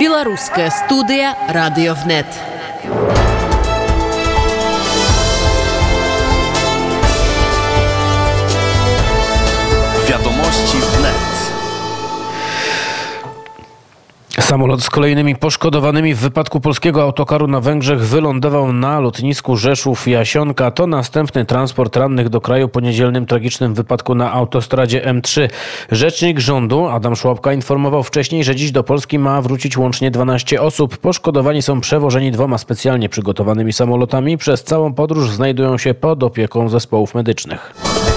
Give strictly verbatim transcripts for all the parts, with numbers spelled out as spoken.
Białoruské studia Radio Wnet. Wiadomości Wnet. Samolot z kolejnymi poszkodowanymi w wypadku polskiego autokaru na Węgrzech wylądował na lotnisku Rzeszów-Jasionka. To następny transport rannych do kraju po niedzielnym tragicznym wypadku na autostradzie M trzy. Rzecznik rządu Adam Szłapka informował wcześniej, że dziś do Polski ma wrócić łącznie dwanaście osób. Poszkodowani są przewożeni dwoma specjalnie przygotowanymi samolotami. Przez całą podróż znajdują się pod opieką zespołów medycznych.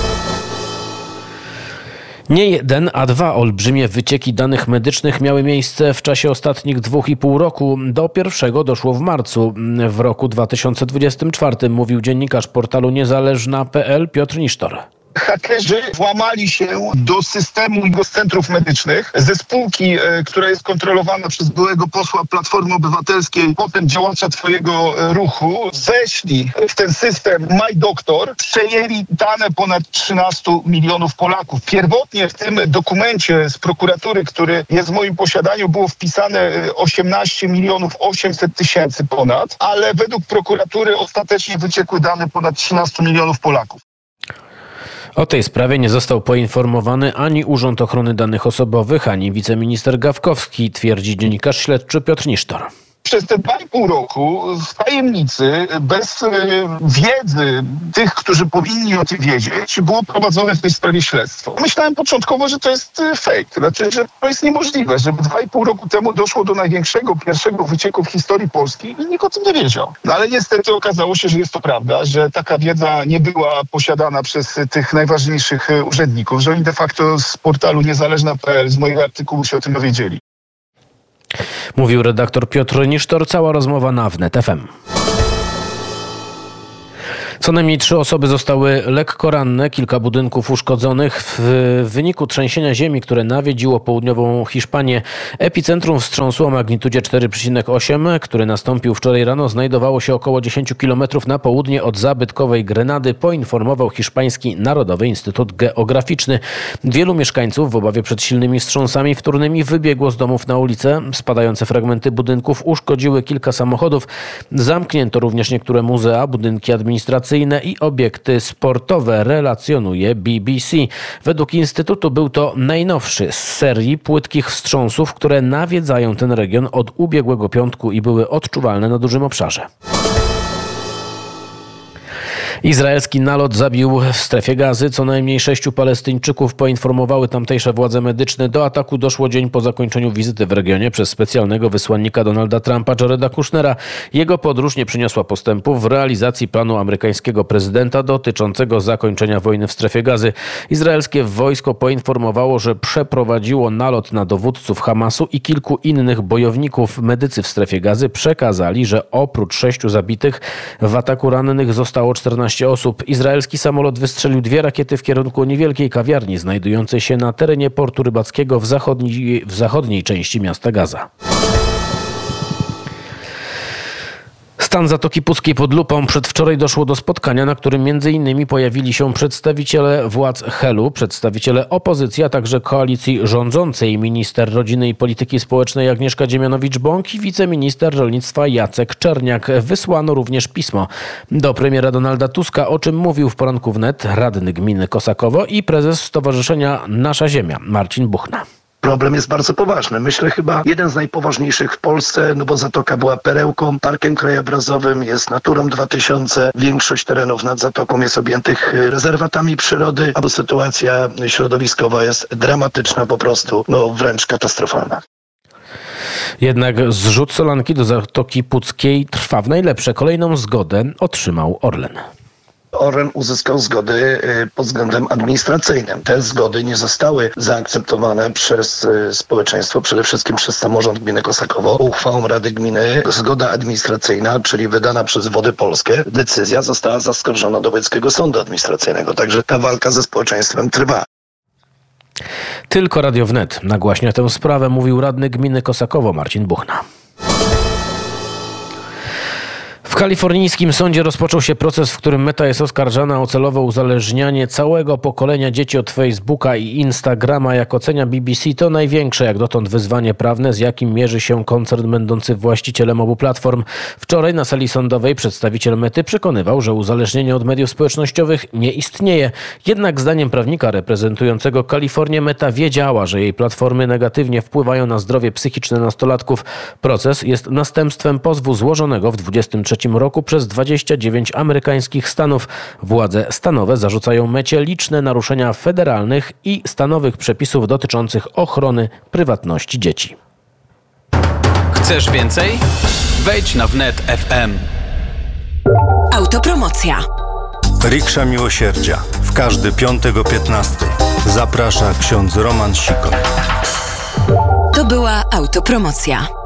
Nie jeden, a dwa olbrzymie wycieki danych medycznych miały miejsce w czasie ostatnich dwóch i pół roku. Do pierwszego doszło w marcu w roku dwa tysiące dwudziestym czwartym, mówił dziennikarz portalu niezależna kropka pe el Piotr Nisztor. Hakerzy włamali się do systemu i do centrów medycznych ze spółki, e, która jest kontrolowana przez byłego posła Platformy Obywatelskiej, potem działacza twojego e, ruchu, weszli w ten system MyDoktor, przejęli dane ponad trzynaście milionów Polaków. Pierwotnie w tym dokumencie z prokuratury, który jest w moim posiadaniu, było wpisane osiemnaście milionów osiemset tysięcy ponad, ale według prokuratury ostatecznie wyciekły dane ponad trzynaście milionów Polaków. O tej sprawie nie został poinformowany ani Urząd Ochrony Danych Osobowych, ani wiceminister Gawkowski, twierdzi dziennikarz śledczy Piotr Nisztor. Przez te dwa i pół roku w tajemnicy, bez wiedzy tych, którzy powinni o tym wiedzieć, było prowadzone w tej sprawie śledztwo. Myślałem początkowo, że to jest fake, znaczy, że to jest niemożliwe, żeby dwa i pół roku temu doszło do największego, pierwszego wycieku w historii Polski i nikt o tym nie wiedział. No ale niestety okazało się, że jest to prawda, że taka wiedza nie była posiadana przez tych najważniejszych urzędników, że oni de facto z portalu niezależna kropka pe el, z mojego artykułu się o tym dowiedzieli. Mówił redaktor Piotr Nisztor. Cała rozmowa na Wnet F M. Co najmniej trzy osoby zostały lekko ranne, kilka budynków uszkodzonych w wyniku trzęsienia ziemi, które nawiedziło południową Hiszpanię. Epicentrum wstrząsu o magnitudzie cztery przecinek osiem, który nastąpił wczoraj rano, znajdowało się około dziesięć kilometrów na południe od zabytkowej Grenady, poinformował hiszpański Narodowy Instytut Geograficzny. Wielu mieszkańców w obawie przed silnymi wstrząsami wtórnymi wybiegło z domów na ulicę. Spadające fragmenty budynków uszkodziły kilka samochodów. Zamknięto również niektóre muzea, budynki administracyjne i obiekty sportowe, relacjonuje B B C. Według Instytutu był to najnowszy z serii płytkich wstrząsów, które nawiedzają ten region od ubiegłego piątku i były odczuwalne na dużym obszarze. Izraelski nalot zabił w strefie Gazy co najmniej sześciu Palestyńczyków, poinformowały tamtejsze władze medyczne. Do ataku doszło dzień po zakończeniu wizyty w regionie przez specjalnego wysłannika Donalda Trumpa, Jareda Kushnera. Jego podróż nie przyniosła postępów w realizacji planu amerykańskiego prezydenta dotyczącego zakończenia wojny w strefie Gazy. Izraelskie wojsko poinformowało, że przeprowadziło nalot na dowódców Hamasu i kilku innych bojowników. Medycy w strefie Gazy przekazali, że oprócz sześciu zabitych w ataku rannych zostało czternaście osób. Izraelski samolot wystrzelił dwie rakiety w kierunku niewielkiej kawiarni znajdującej się na terenie portu rybackiego w zachodniej, w zachodniej części miasta Gaza. Stan Zatoki Puckiej pod lupą. Przedwczoraj doszło do spotkania, na którym między innymi pojawili się przedstawiciele władz Helu, przedstawiciele opozycji, a także koalicji rządzącej, minister rodziny i polityki społecznej Agnieszka Dziemianowicz-Bąk i wiceminister rolnictwa Jacek Czerniak. Wysłano również pismo do premiera Donalda Tuska, o czym mówił w poranku wnet radny gminy Kosakowo i prezes Stowarzyszenia Nasza Ziemia Marcin Buchna. Problem jest bardzo poważny. Myślę chyba jeden z najpoważniejszych w Polsce, no bo Zatoka była perełką, parkiem krajobrazowym, jest Naturą dwa tysiące. Większość terenów nad Zatoką jest objętych rezerwatami przyrody, a sytuacja środowiskowa jest dramatyczna po prostu, no wręcz katastrofalna. Jednak zrzut solanki do Zatoki Puckiej trwa w najlepsze. Kolejną zgodę otrzymał Orlen. Orlen uzyskał zgody pod względem administracyjnym. Te zgody nie zostały zaakceptowane przez społeczeństwo, przede wszystkim przez samorząd gminy Kosakowo. Uchwałą Rady Gminy zgoda administracyjna, czyli wydana przez Wody Polskie, decyzja została zaskarżona do Wojewódzkiego Sądu Administracyjnego. Także ta walka ze społeczeństwem trwa. Tylko Radio Wnet nagłaśnia tę sprawę, mówił radny gminy Kosakowo Marcin Buchna. W kalifornijskim sądzie rozpoczął się proces, w którym Meta jest oskarżana o celowe uzależnianie całego pokolenia dzieci od Facebooka i Instagrama. Jak ocenia B B C, to największe jak dotąd wyzwanie prawne, z jakim mierzy się koncern będący właścicielem obu platform. Wczoraj na sali sądowej przedstawiciel Mety przekonywał, że uzależnienie od mediów społecznościowych nie istnieje. Jednak zdaniem prawnika reprezentującego Kalifornię Meta wiedziała, że jej platformy negatywnie wpływają na zdrowie psychiczne nastolatków. Proces jest następstwem pozwu złożonego w dwudziestym trzecim roku przez dwadzieścia dziewięć amerykańskich stanów. Władze stanowe zarzucają Mecie liczne naruszenia federalnych i stanowych przepisów dotyczących ochrony prywatności dzieci. Chcesz więcej? Wejdź na wnet kropka ef em. Autopromocja. Riksza Miłosierdzia. W każdy piątek o piętnastej. Zaprasza ksiądz Roman Sikor. To była autopromocja.